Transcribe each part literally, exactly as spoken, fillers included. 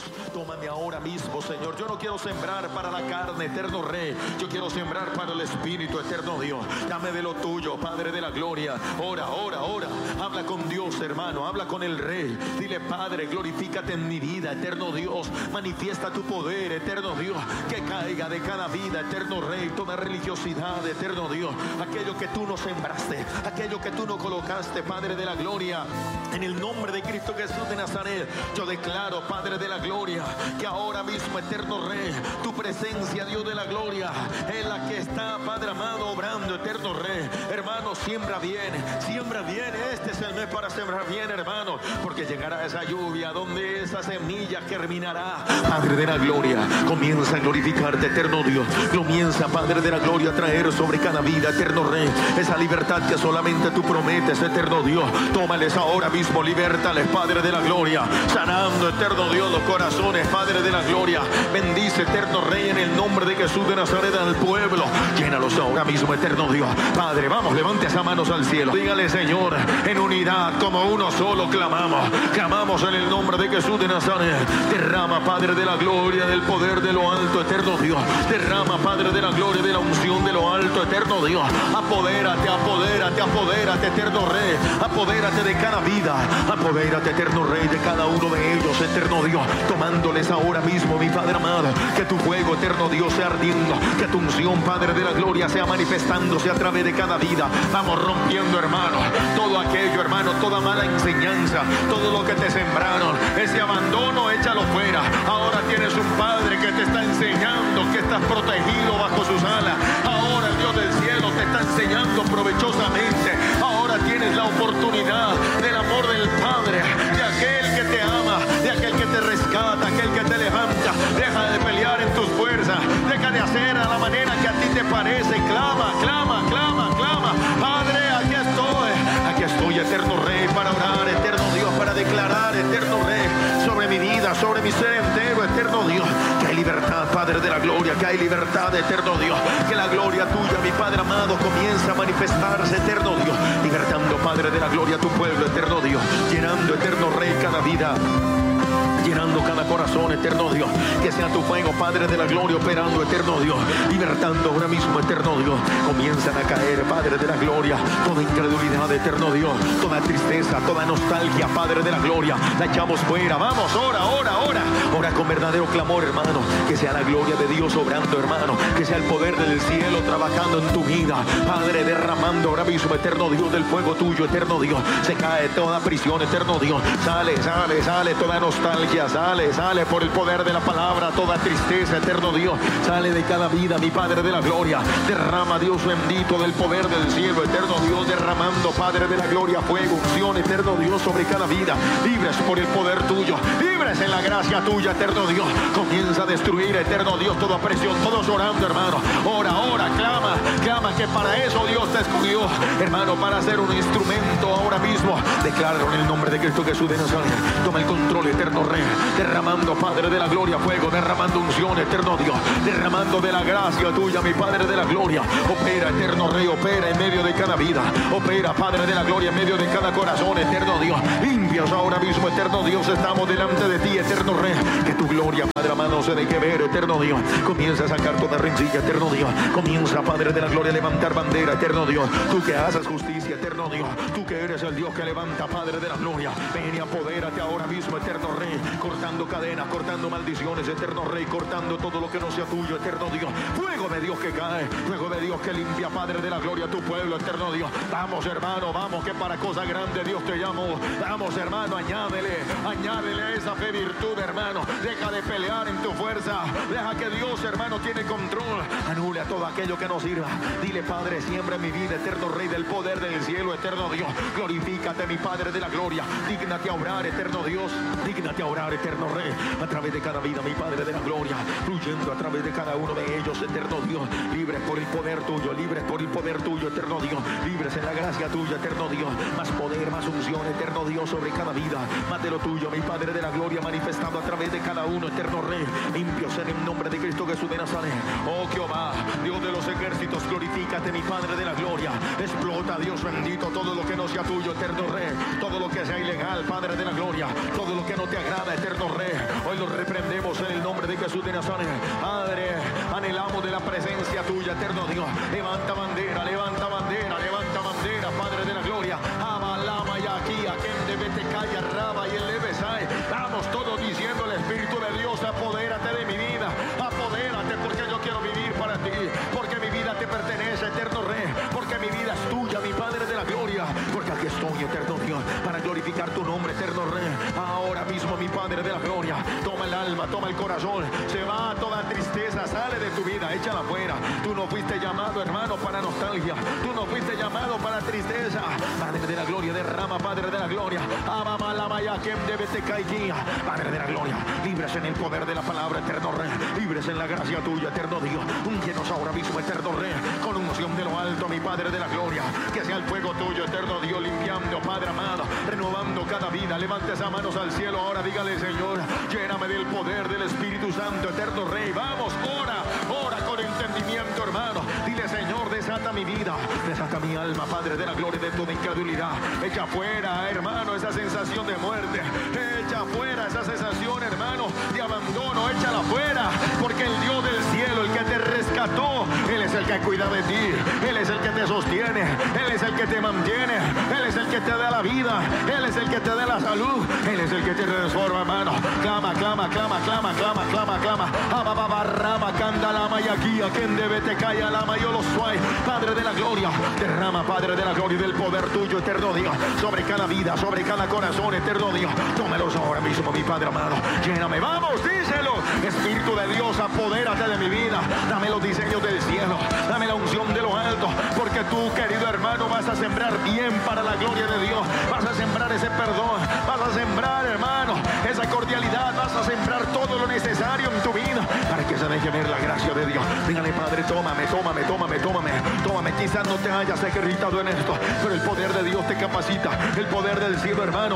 Tómame ahora mismo, Señor. Yo no quiero sembrar para la carne, eterno Rey. Yo quiero sembrar para el Espíritu, eterno Dios. Dame de lo tuyo, Padre de la gloria. Ora, ora, ora. Habla con Dios, hermano. Habla con el Rey. Dile, Padre, glorifícate en mi vida, eterno Dios. Manifiesta tu poder, eterno Dios. Que caiga de cada vida, eterno Rey, toda religiosidad, eterno Dios. Aquello que tú no sembraste, aquello que tú no colocaste, Padre de la gloria. En el nombre de Cristo Jesús de Nazaret, yo declaro, Padre de la gloria, que ahora mismo, eterno Rey, tu presencia, Dios de la gloria, es la que está, Padre amado, obrando, eterno Rey. Hermano, siembra bien, siembra bien. Este es el mes para sembrar bien, hermano, porque llegará esa lluvia donde esa semilla germinará. Padre de la gloria, comienza a glorificarte, eterno Dios. Comienza, Padre de la gloria, a traer sobre cada vida, eterno Rey, esa libertad que solamente tú prometes, eterno Dios. Tómales ahora mismo, libértales, Padre de la gloria, sanando, eterno Dios, los corazones, Padre de la gloria. Bendice, eterno Rey, en el nombre de Jesús de Nazaret al pueblo. Llénalos ahora mismo, eterno Dios. Padre, vamos, levante esas manos al cielo. Dígale, Señor, en unidad, como uno solo, clamamos. Clamamos en el nombre de Jesús de Nazaret. Derrama, Padre de la gloria, del poder de lo alto, eterno Dios. Derrama, Padre de la gloria, de la unción de lo alto, eterno Dios. Apodérate, apodérate, apodérate, eterno Rey. Apodérate de cada vida. Apodérate, eterno Rey, de cada uno de ellos, eterno Dios. Tomándoles ahora mismo, mi Padre amado, que tu fuego, eterno Dios, sea ardiendo. Que tu unción, Padre de la gloria, sea manifestándose a través de cada vida. Vamos rompiendo, hermano, todo aquello, hermano, toda mala enseñanza, todo lo que te sembraron, ese abandono, échalo fuera. Ahora tienes un Padre que te está enseñando que estás protegido bajo sus alas. Ahora el Dios del cielo te está enseñando provechosamente. Ahora tienes la oportunidad del amor del Padre, de aquel que te ama, de aquel que te rescata, aquel que te levanta. Deja de pelear en tus fuerzas, deja de hacer a la manera que a ti te parece. Clama, clama, clama, clama. Padre, aquí estoy, aquí estoy, eterno Rey, para orar, eterno Dios, para declarar, eterno Rey, sobre mi vida, sobre mi ser entero, eterno Dios, que hay libertad, Padre de la gloria, que hay libertad, eterno Dios, que la gloria tuya, mi Padre amado, comienza a manifestarse, eterno Dios, libertando, Padre de la gloria, a tu pueblo, eterno Dios, llenando, eterno Rey, cada vida, llenando cada corazón, eterno Dios. Que sea tu fuego, Padre de la gloria, operando, eterno Dios, libertando ahora mismo, eterno Dios. Comienzan a caer, Padre de la gloria, toda incredulidad, eterno Dios, toda tristeza, toda nostalgia, Padre de la gloria, la echamos fuera. Vamos, ora, ora, ora, ora con verdadero clamor, hermano. Que sea la gloria de Dios obrando, hermano. Que sea el poder del cielo trabajando en tu vida, Padre, derramando ahora mismo, eterno Dios, del fuego tuyo, eterno Dios. Se cae toda prisión, eterno Dios. Sale, sale, sale toda nostalgia, sale, sale por el poder de la palabra, toda tristeza, eterno Dios, sale de cada vida, mi Padre de la gloria. Derrama, Dios bendito, del poder del cielo, eterno Dios, derramando, Padre de la gloria, fuego, unción, eterno Dios, sobre cada vida. Libres por el poder tuyo, libres en la gracia tuya, eterno Dios. Comienza a destruir, eterno Dios, toda presión. Todos orando, hermano. Ora, ora, clama, clama, que para eso Dios te escogió, hermano, para ser un instrumento ahora mismo. Declaro en el nombre de Cristo Jesús de Nazaret. Toma el control, eterno Rey, derramando, Padre de la gloria, fuego, derramando unción, eterno Dios, derramando de la gracia tuya, mi Padre de la gloria. Opera, eterno Rey, opera en medio de cada vida. Opera, Padre de la gloria, en medio de cada corazón, eterno Dios. Limpios ahora mismo, eterno Dios, estamos delante de ti, eterno Rey. Que tu gloria, Padre amado, se deje ver, eterno Dios. Comienza a sacar toda rencilla, eterno Dios. Comienza, Padre de la gloria, a levantar bandera, eterno Dios. Tú que haces justicia, eterno Dios. Tú que eres el Dios que levanta, Padre de la gloria. Ven y apodérate ahora mismo, eterno Rey, cortando cadenas, cortando maldiciones, eterno Rey, cortando todo lo que no sea tuyo, eterno Dios. Fuego de Dios que cae, fuego de Dios que limpia, Padre de la gloria, tu pueblo, eterno Dios. Vamos, hermano, vamos, que para cosa grande Dios te llamó. Vamos, hermano, añádele, añádele esa fe, virtud, hermano. Deja de pelear en tu fuerza, deja que Dios, hermano, tiene control. Anula todo aquello que no sirva. Dile, Padre, siembra en mi vida, eterno Rey, del poder del cielo, eterno Dios. Glorifícate, mi Padre de la gloria. Dígnate a orar, eterno Dios. Dígnate a orar, eterno Rey, a través de cada vida, mi Padre de la gloria, fluyendo a través de cada uno de ellos, eterno Dios. Libres por el poder tuyo, libres por el poder tuyo, eterno Dios. Libres en la gracia tuya, eterno Dios. Más poder, más unción, eterno Dios, sobre cada vida. Más de lo tuyo, mi Padre de la gloria, manifestado a través de cada uno, eterno Rey. Limpios en el nombre de Cristo Jesús de Nazaret. Oh Jehová, Dios de los ejércitos, glorifícate, mi Padre de la gloria. Explota, Dios Dios bendito, todo lo que no sea tuyo, eterno Rey, todo lo que sea ilegal, Padre de la gloria, todo lo que no te agrada, eterno Rey, hoy lo reprendemos en el nombre de Jesús de Nazaret. Padre, anhelamos de la presencia tuya, eterno Dios. Levanta bandera, levanta bandera, levanta bandera, Padre de la gloria. Abalama y aquí, a quien debe te calla, raba y el levesai. Vamos todos diciendo: el Espíritu de Dios, apodérate de mi vida, apodérate, porque yo quiero vivir para ti, porque mi vida te pertenece, eterno Rey, porque mi vida es tuya, mi Padre de la gloria, porque aquí estoy, eterno Dios, para glorificar tu nombre, eterno Rey. Ahora mismo, mi Padre de la gloria, toma el alma, toma el corazón, se va toda tristeza, sale de tu vida, échala afuera. Tú no fuiste llamado, hermano, para nostalgia, tú no fuiste llamado para tristeza. Padre de la gloria, derrama, Padre de la gloria, Padre de la gloria, libres en el poder de la palabra, eterno Rey, libres en la gracia tuya, eterno Dios. Úngenos ahora mismo, eterno Rey, con unción de lo alto, mi Padre de la gloria, que sea el fuego tuyo, eterno Dios, limpiando, Padre amado, renovando cada vida. Levante esas manos al cielo ahora, dígale: Señor, lléname del poder del Espíritu Santo, eterno Rey. Vamos, ora, ora con entendimiento, hermano. Dile: Señor, desata mi vida, desata mi alma, Padre de la gloria, de toda incredulidad. Echa fuera, hermano, esa sensación de muerte. Echa fuera esa sensación, hermano, de abandono. Échala fuera, porque el Dios del cielo, el que te rescató, Él es el que cuida de ti, Él es el que te sostiene, Él es el que te mantiene, Él es el que te da la vida, Él es el que te da la salud, Él es el que te transforma, hermano. Clama, clama, clama, clama, clama, clama, clama. Ababarrama, candalama y aquí, a quien debe te calla lama, yo lo soy. Padre de la gloria, derrama, Padre de la gloria, del poder tuyo, eterno Dios, sobre cada vida, sobre cada corazón, eterno Dios. Tómelos ahora mismo, mi Padre amado. Lléname, vamos, díselo. Espíritu de Dios, apodérate de mi vida. Dame los diseños del cielo, dame la unción de lo alto, porque tú, querido hermano, vas a sembrar bien para la gloria de Dios. Vas a sembrar ese perdón, vas a sembrar, hermano, esa cordialidad, vas a sembrar todo lo necesario en tu vida para que se deje ver la gracia de Dios. Dígale: Padre, tómame, tómame, tómame, tómame, tómame. Quizás no te hayas ejercitado en esto, pero el poder de Dios te capacita. El poder del cielo, hermano,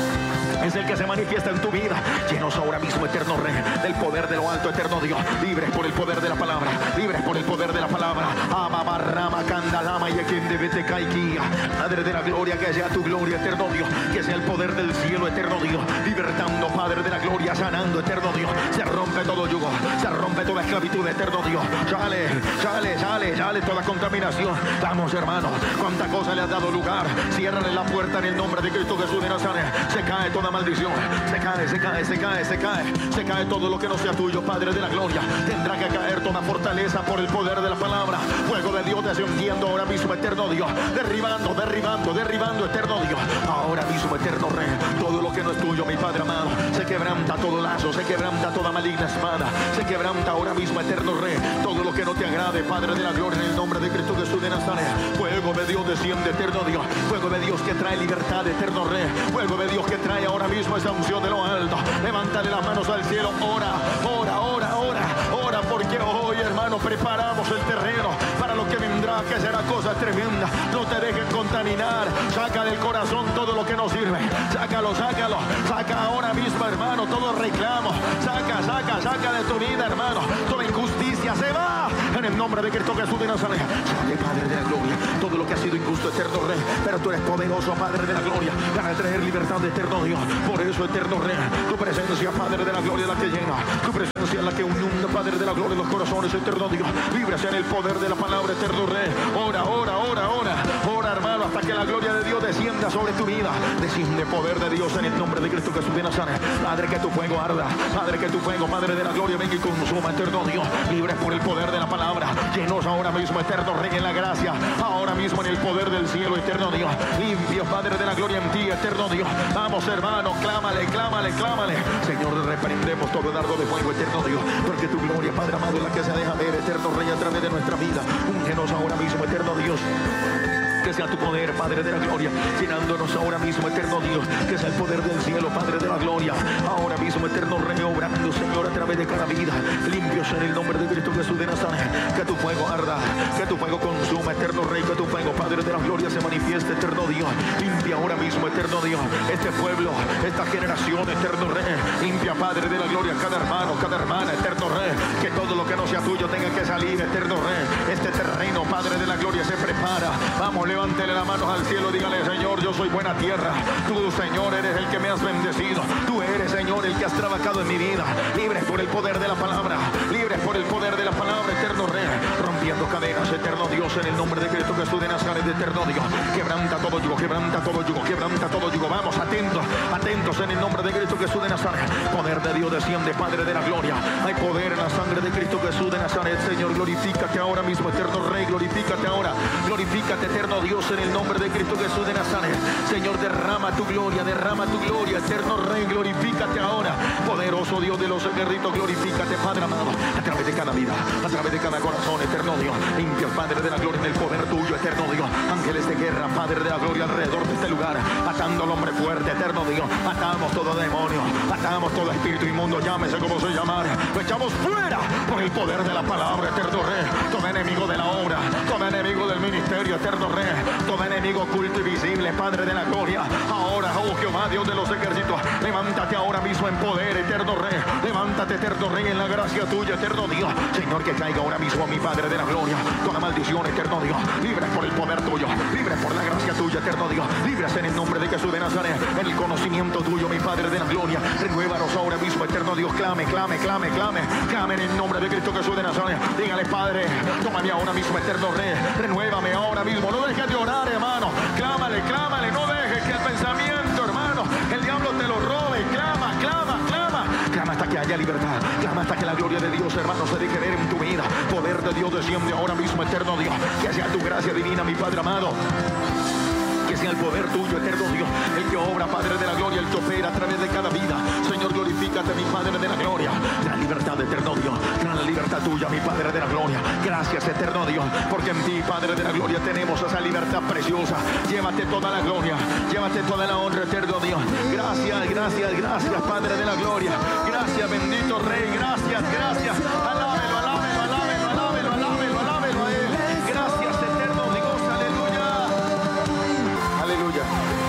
es el que se manifiesta en tu vida. Llenos ahora mismo, eterno Rey, del poder de lo alto, eterno Dios. Libres por el poder de la palabra, libres por el poder de la palabra. Amabarrama, candalama y a quien debe te caiga. Padre de la gloria, que sea tu gloria, eterno Dios, que sea el poder del cielo, eterno Dios, libertando, Padre de la gloria, sanando, eterno Dios. Se rompe todo yugo, se rompe toda esclavitud, eterno Dios. Sale, sale, sale, sale toda contaminación. Vamos, hermano, cuánta cosa le has dado lugar. Ciérrale la puerta en el nombre de Cristo Jesús de Nazaret. Se cae toda maldición, se cae, se cae, se cae, se cae, se cae todo lo que no sea tuyo, Padre de la gloria. Tendrá que caer toda fortaleza por el poder de la palabra. Fuego de Dios descendiendo ahora mismo, eterno Dios, derribando, derribando, derribando, eterno Dios. Ahora mismo, eterno Rey, todo lo que no es tuyo, mi Padre amado, se quebranta todo lazo, se quebranta toda maligna espada, se quebranta ahora mismo, eterno Rey, todo lo que no te agrade, Padre de la gloria, en el nombre de Cristo Jesús de Nazaret. Fuego de Dios desciende, eterno Dios, fuego de Dios que trae libertad, eterno Rey, fuego de Dios que trae ahora mismo esa unción de lo alto. Levántale las manos al cielo, ora, ora, ora, ora, ora, porque hoy, hermano, preparamos el terreno para lo que vendrá, que será cosa tremenda. No te dejes contaminar, saca del corazón todo lo que no sirve, sácalo, sácalo, saca ahora mismo, hermano, todo reclamo, saca, saca, saca de tu vida, hermano, toda injusticia se va en el nombre de Cristo Jesús de Nazaret. Sale, Padre de la gloria, todo lo que ha sido injusto, eterno Rey, pero tú eres poderoso, Padre de la gloria, para traer libertad de eterno Dios. Por eso, eterno Rey, tu presencia, Padre de la gloria, la que llena, tu presencia es la que inunda, Padre de la gloria, los corazones, eterno Dios, libres en el poder de la palabra, eterno Rey. Ora, ora, ora, ora, ora, hermano, hasta que la gloria de Dios descienda sobre tu vida. Desciende poder de Dios en el nombre de Cristo Jesús de Nazaret. Padre, que tu fuego arda, Padre, que tu fuego, Padre de la gloria, venga y consuma, eterno Dios, libres por el poder de la palabra. Llenos ahora mismo, eterno Rey, en la gracia, ahora mismo en el poder del cielo, eterno Dios, limpios, Padre de la gloria, en ti, eterno Dios. Vamos, hermano, clámale, clámale, clámale. Señor, reprendemos todo dardo de fuego, eterno Dios, porque tu gloria, Padre amado, es la que se deja ver, eterno Rey, a través de nuestra vida. Úngenos ahora mismo, eterno Dios. Que sea tu poder, Padre de la gloria, llenándonos ahora mismo, eterno Dios. Que sea el poder del cielo, Padre de la gloria, ahora mismo, eterno Rey, obrando, Señor, a través de cada vida. Limpios en el nombre de Cristo Jesús de Nazaret. Que tu fuego arda, que tu fuego consuma, eterno Rey. Que tu fuego, Padre de la gloria, se manifieste, eterno Dios. Limpia ahora mismo, eterno Dios, este pueblo, esta generación, eterno Rey. Limpia, Padre de la gloria, cada hermano, cada hermana, eterno Rey. Que todo lo que no sea tuyo tenga que salir, eterno Rey. Este terreno, Padre de la gloria, se prepara. Vamos, Levántele las manos al cielo, dígale: Señor, yo soy buena tierra. Tú, Señor, eres el que me has bendecido. Tú eres, Señor, el que has trabajado en mi vida. Libres por el poder de la palabra, libres por el poder de la palabra, eterno Rey. Rompiendo cadenas, eterno Dios, en el nombre de Cristo Jesús de Nazaret, eterno Dios. Quebranta todo yugo, quebranta todo yugo, quebranta todo yugo. Vamos, atentos, atentos en el nombre de Cristo Jesús de Nazaret. Poder de Dios desciende, Padre de la gloria. Hay poder en la sangre de Cristo Jesús de Nazaret. Señor, glorifícate ahora mismo, eterno Rey, glorifícate ahora. Glorifícate, eterno Dios, en el nombre de Cristo Jesús de Nazaret. Señor, derrama tu gloria, derrama tu gloria, eterno Rey, glorifícate ahora. Poderoso Dios de los ejércitos, glorifícate, Padre amado, a través de cada vida, a través de cada corazón, eterno Dios. Limpia, Padre de la gloria, en el poder tuyo, eterno Dios. Ángeles de guerra, Padre de la gloria, alrededor de este lugar, atando al hombre fuerte, eterno Dios. Atamos todo demonio, atamos todo espíritu inmundo, llámese como se llamare. Lo echamos fuera por el poder de la palabra, eterno Rey. Todo enemigo de la obra, todo enemigo del ministerio, eterno Rey. Todo enemigo oculto y visible, Padre de la gloria. Ahora, oh Jehová, Dios de los ejércitos, levántate ahora mismo en poder, eterno Rey. Levántate, eterno Rey, en la gracia tuya, eterno Dios. Señor, que caiga ahora mismo mi Padre de la gloria. Toda maldición, eterno Dios, libres por el poder tuyo, libres por la gracia tuya, eterno Dios. Libres en el nombre de Jesús de Nazaret, en el conocimiento tuyo, mi Padre de la gloria. Renuévanos ahora mismo, eterno Dios. Clame, clame, clame, clame, clame en el nombre de Cristo Jesús de Nazaret. Dígale: Padre, tómame ahora mismo, eterno Rey. Renuévame ahora mismo. No dejes de orar, hermano. Clámale, clámale. No dejes que el pensamiento, hermano, el diablo te lo robe. Clama, clama, clama. Clama hasta que haya libertad. Clama hasta que la gloria de Dios, hermano, se deje ver en tu vida. Poder de Dios desciende ahora mismo, eterno Dios. Que sea tu gracia divina, mi Padre amado. Que sea el poder tuyo, eterno Dios, el que obra, Padre de la gloria, el que opera a través de cada vida. Señor, glorifícate, mi Padre de la gloria. La libertad, eterno Dios, la libertad tuya, mi Padre de la gloria. Gracias, eterno Dios, porque en ti, Padre de la gloria, tenemos esa libertad preciosa. Llévate toda la gloria, llévate toda la honra, eterno Dios. Gracias, gracias, gracias, Padre de la gloria. Gracias, bendito Rey, gracias, gracias. Alábelo, alábelo, alábelo, alábelo, alábelo, alábelo a Él. Gracias, eterno Dios, aleluya. Aleluya.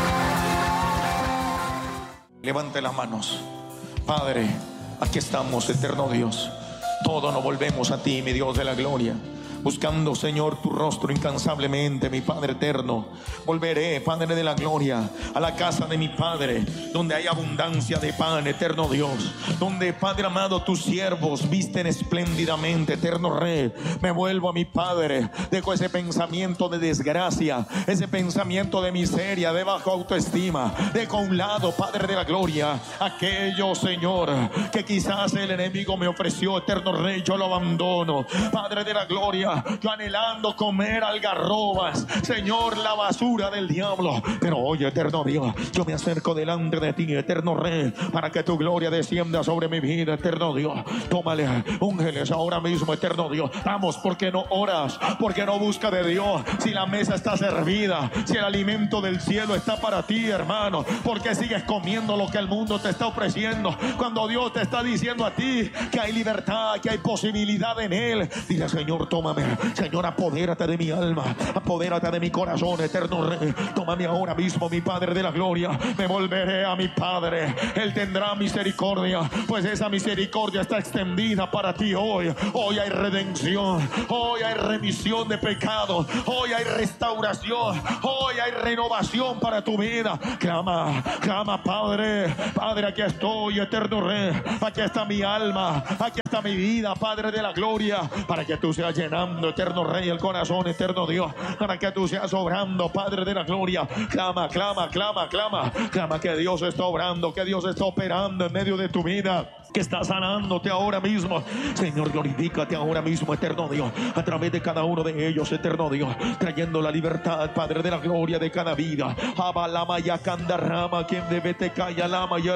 Levante las manos. Padre, aquí estamos, eterno Dios. Todos nos volvemos a ti, mi Dios de la gloria, buscando, Señor, tu rostro incansablemente, mi Padre eterno. Volveré, Padre de la gloria, a la casa de mi Padre, donde hay abundancia de pan, eterno Dios, donde, Padre amado, tus siervos visten espléndidamente, eterno Rey. Me vuelvo a mi Padre. Dejo ese pensamiento de desgracia, ese pensamiento de miseria, de baja autoestima. Dejo a un lado, Padre de la gloria, aquello, Señor, que quizás el enemigo me ofreció, eterno Rey. Yo lo abandono, Padre de la gloria. Yo anhelando comer algarrobas, Señor, la basura del diablo. Pero hoy, eterno Dios, yo me acerco delante de ti, eterno Rey, para que tu gloria descienda sobre mi vida, eterno Dios. Tómale, úngeles ahora mismo, eterno Dios. Vamos, porque no oras, porque no buscas de Dios. Si la mesa está servida, si el alimento del cielo está para ti, hermano, porque sigues comiendo lo que el mundo te está ofreciendo, cuando Dios te está diciendo a ti que hay libertad, que hay posibilidad en Él. Dile: Señor, tómame. Señor, apodérate de mi alma, apodérate de mi corazón, eterno Rey. Tómame ahora mismo, mi Padre de la gloria. Me volveré a mi Padre. Él tendrá misericordia, pues esa misericordia está extendida para ti hoy. Hoy hay redención, hoy hay remisión de pecados, hoy hay restauración, hoy hay renovación para tu vida. Clama, clama, Padre. Padre, aquí estoy, eterno Rey. Aquí está mi alma, aquí está mi vida, Padre de la gloria, para que tú seas llenando, eterno Rey, el corazón, eterno Dios, para que tú seas obrando, Padre de la gloria. Clama, clama, clama, clama, clama que Dios está obrando, que Dios está operando en medio de tu vida, que está sanándote ahora mismo. Señor, glorifícate ahora mismo, eterno Dios, a través de cada uno de ellos, eterno Dios, trayendo la libertad, Padre de la gloria, de cada vida. Abalama ya candarrama, quien debe te calla lama ya.